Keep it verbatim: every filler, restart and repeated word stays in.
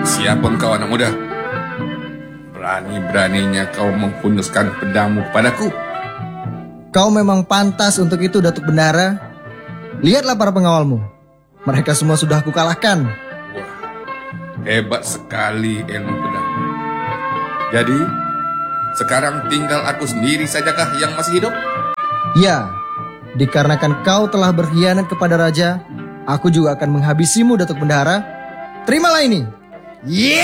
Siapa engkau anak muda? Berani-beraninya kau menghunuskan pedangmu kepadaku. Kau memang pantas untuk itu, Datuk Bendahara. Lihatlah para pengawalmu. Mereka semua sudah aku kalahkan. Wah, hebat sekali ilmu pedangmu. Jadi, sekarang tinggal aku sendiri sajakah yang masih hidup? Ya, dikarenakan kau telah berkhianat kepada raja, aku juga akan menghabisimu, Datuk Bendahara. Terimalah ini. Yeah!